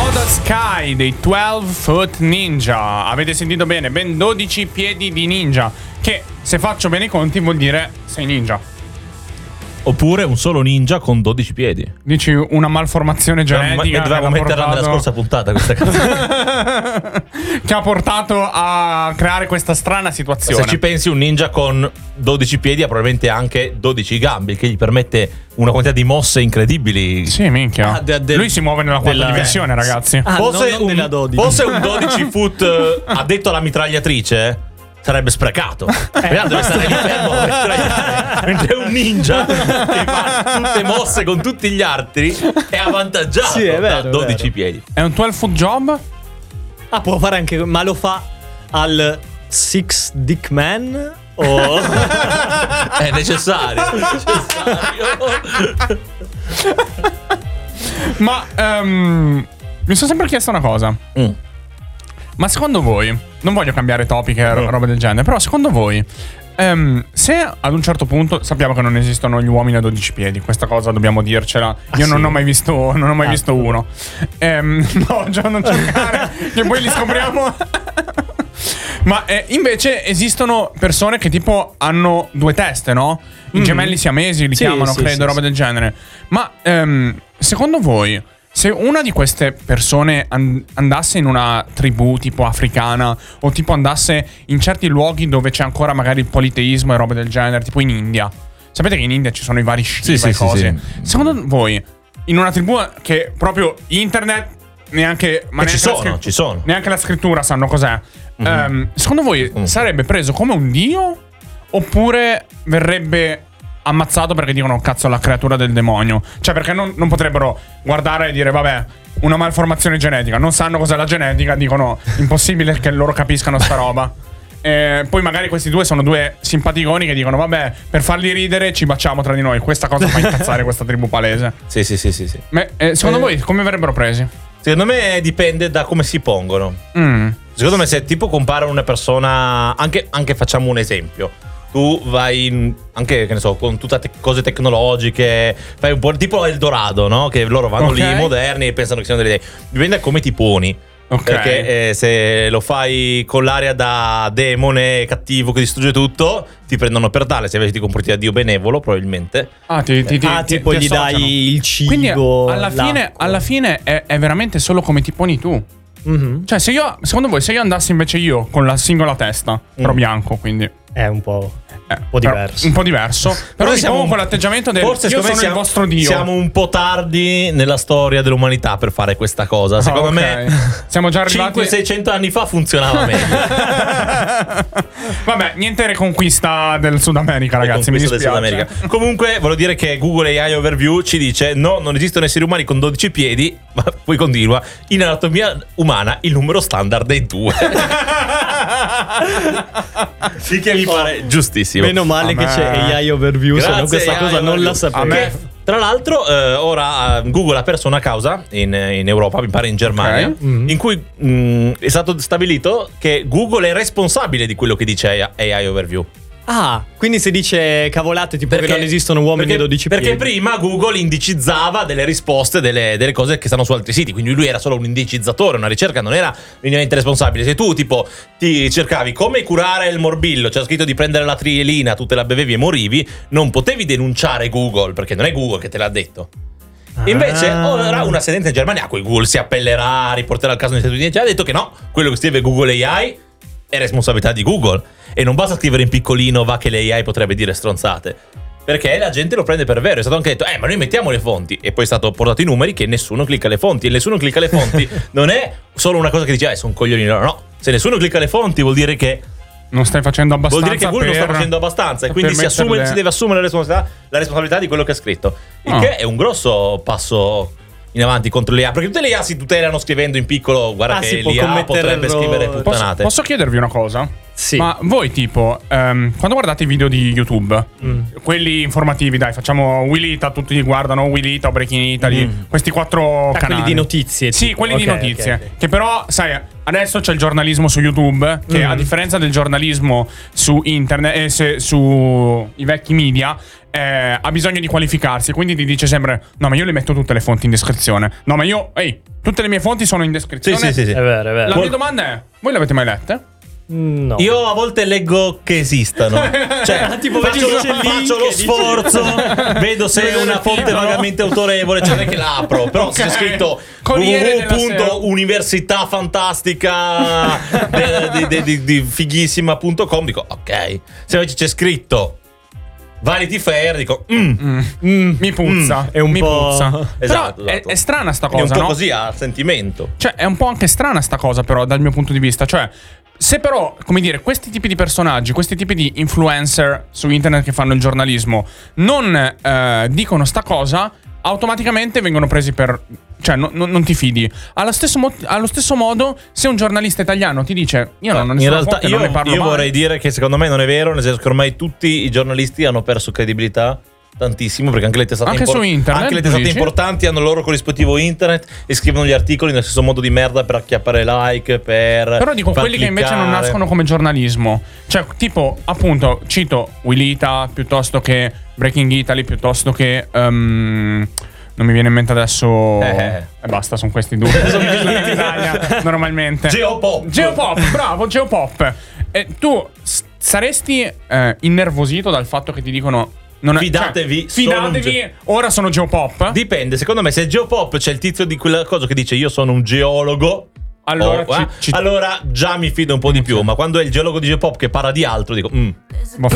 Model Sky dei 12 Foot Ninja. Avete sentito bene, ben 12 piedi di ninja. Che se faccio bene i conti vuol dire sei ninja. Oppure un solo ninja con 12 piedi. Dici una malformazione genetica. Dovevamo metterla nella scorsa puntata questa cosa. Che ha portato a creare questa strana situazione. Se ci pensi, un ninja con 12 piedi ha probabilmente anche 12 gambe, che gli permette una quantità di mosse incredibili. Sì, minchia. Lui si muove nella quarta dimensione, ragazenti. Fosse non nella 12. Fosse un 12 foot addetto alla mitragliatrice, sarebbe sprecato. Deve stare lì fermo a mitragliare. Mentre un ninja che fa tutte mosse con tutti gli altri è avvantaggiato, sì, è vero, da 12 vero. piedi. È un 12 foot job? Ah, può fare anche, ma lo fa al Six Dick Man? O È necessario. Ma mi sono sempre chiesto una cosa. Ma secondo voi, non voglio cambiare topic e roba del genere, però secondo voi, se ad un certo punto sappiamo che non esistono gli uomini a 12 piedi, questa cosa dobbiamo dircela. Io non ho mai visto uno. No, già non cercare, che poi li scopriamo. Ma invece esistono persone che tipo hanno due teste, no? I gemelli siamesi li chiamano, credo, roba del genere. Ma secondo voi, se una di queste persone andasse in una tribù tipo africana, o tipo andasse in certi luoghi dove c'è ancora magari il politeismo e robe del genere, tipo in India. Sapete che in India ci sono i vari Shiva e cose. Secondo voi, in una tribù che proprio internet neanche ci sono. Neanche la scrittura sanno cos'è. Secondo voi sarebbe preso come un dio, oppure verrebbe ammazzato perché dicono cazzo la creatura del demonio? Cioè, perché non potrebbero guardare e dire vabbè, una malformazione genetica, non sanno cos'è la genetica, dicono impossibile che loro capiscano sta roba. Poi magari questi due sono due simpaticoni che dicono vabbè, per farli ridere ci baciamo tra di noi. Questa cosa fa incazzare questa tribù palese. Sì. Ma, secondo voi come verrebbero presi? Secondo me dipende da come si pongono. Secondo me, se tipo compare una persona, anche facciamo un esempio. Tu vai anche, che ne so, con tutte cose tecnologiche, fai un po' tipo Eldorado, no? Che loro vanno lì moderni e pensano che siano delle idee. Dipende da come ti poni. Perché se lo fai con l'aria da demone cattivo che distrugge tutto, ti prendono per tale. Se invece ti comporti da dio benevolo, probabilmente tipo gli dai il cibo. Quindi alla fine è veramente solo come ti poni tu. Cioè, secondo voi, se io andassi invece io con la singola testa, però bianco, quindi è un po' diverso. Un po' diverso. Però siamo con l'atteggiamento del forse io sono il vostro dio. Siamo un po' tardi nella storia dell'umanità per fare questa cosa. Secondo me siamo già arrivati 500-600 anni fa funzionava meglio. Vabbè, niente reconquista del Sud America, ragazzi, mi dispiace. Del Sud America. Comunque, voglio dire che Google AI Overview ci dice no, non esistono esseri umani con 12 piedi, ma poi continua: in anatomia umana il numero standard è 2. Sì, che mi pare giustissimo. Meno male che c'è AI Overview, se no questa cosa non la sapevo. Tra l'altro, ora Google ha perso una causa in Europa, mi pare in Germania, in cui è stato stabilito che Google è responsabile di quello che dice AI Overview. Ah, quindi si dice cavolate tipo che non esistono uomini a 12 piedi. Perché prima Google indicizzava delle risposte, delle cose che stanno su altri siti. Quindi lui era solo un indicizzatore, una ricerca, non era minimamente responsabile. Se tu tipo ti cercavi come curare il morbillo, c'era scritto di prendere la trielina, tu te la bevevi e morivi, non potevi denunciare Google, perché non è Google che te l'ha detto. Invece ora una sentenza in Germania a cui Google si appellerà, riporterà il caso negli Stati Uniti, ha detto che no, quello che scrive Google AI è responsabilità di Google. E non basta scrivere in piccolino va che l'AI potrebbe dire stronzate, perché la gente lo prende per vero. È stato anche detto ma noi mettiamo le fonti, e poi è stato portato i numeri che nessuno clicca le fonti. E nessuno clicca le fonti non è solo una cosa che dice sono coglioni. No, se nessuno clicca le fonti vuol dire che non stai facendo abbastanza. Vuol dire che Google non sta facendo abbastanza, e quindi si deve assumere la responsabilità di quello che ha scritto. Il che è un grosso passo in avanti contro l'IA, perché tutte le IA si tutelano scrivendo in piccolo guarda che l'IA potrebbe scrivere puttanate. Posso chiedervi una cosa? Sì. Ma voi tipo quando guardate i video di YouTube, quelli informativi, dai, facciamo Willita, tutti li guardano Willita o Breaking Italy, questi 4 canali. Quelli di notizie. Sì, quelli di notizie. Okay. Che però, sai, adesso c'è il giornalismo su YouTube, che a differenza del giornalismo su internet e su i vecchi media, ha bisogno di qualificarsi, quindi ti dice sempre: no, ma io le metto tutte le fonti in descrizione. No, ma io, tutte le mie fonti sono in descrizione. Sì. È vero, è vero. La mia domanda è: voi le avete mai lette? No. Io a volte leggo che esistano. Cioè, Tipo, faccio lo sforzo, vedo se è una fonte vagamente autorevole, cioè non è che la apro, però se c'è scritto www.università fantastica di fighissima.com, dico ok. Se invece c'è scritto Vanity Fair, dico mi puzza. È un mi po'. puzza. Esatto, Però esatto. È strana sta È un cosa, po' no? così a sentimento. Cioè, è un po' anche strana sta cosa, però, dal mio punto di vista. Cioè, se però, come dire, questi tipi di personaggi, questi tipi di influencer su internet che fanno il giornalismo non dicono sta cosa, automaticamente vengono presi per... Cioè, non ti fidi. Allo stesso modo, se un giornalista italiano ti dice: io non ho In nessuna realtà fonte, non ne parlo io mai. vorrei dire che secondo me non è vero, nel senso che ormai tutti i giornalisti hanno perso credibilità tantissimo, perché anche le testate, Anche su internet, anche le testate dici? importanti hanno il loro corrispettivo internet e scrivono gli articoli nello stesso modo di merda per acchiappare like, per Però dico far quelli che invece non cliccare. nascono come giornalismo. Cioè, tipo, appunto, cito Willita, piuttosto che Breaking Italy, piuttosto che... non mi viene in mente adesso... E basta, sono questi due. Sono in Italia, normalmente. Geopop, bravo, Geopop. Tu saresti innervosito dal fatto che ti dicono... Fidatevi, fidatevi, ora sono Geopop? Dipende, secondo me se è Geopop c'è il tizio di quella cosa che dice io sono un geologo, allora, allora già mi fido un po' di più, ma quando è il geologo di Geopop che parla di altro dico Boh,